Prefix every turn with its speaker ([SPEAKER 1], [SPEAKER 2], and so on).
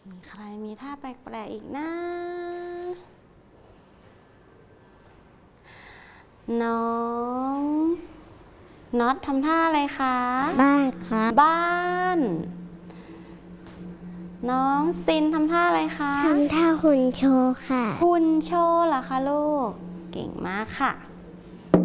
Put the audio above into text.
[SPEAKER 1] มีใครมีท่าแปลกๆอีกนะ น้องน็อตทำท่าอะไรคะ
[SPEAKER 2] บ้านครับ
[SPEAKER 1] บ้าน น้องซินทำท่าอะไรคะ
[SPEAKER 2] ทำท่าหุ่นโชว์ค่ะ
[SPEAKER 1] หุ่นโชว์เหรอคะลูก เก่งมากค่ะ